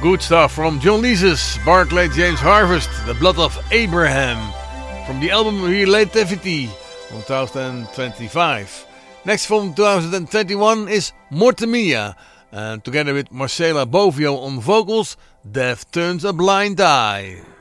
Good stuff from John Leeses, Barclay James Harvest, The Blood of Abraham, from the album Relativity from 2025. Next from 2021 is Mortemia, and together with Marcela Bovio on vocals, Death Turns a Blind Eye.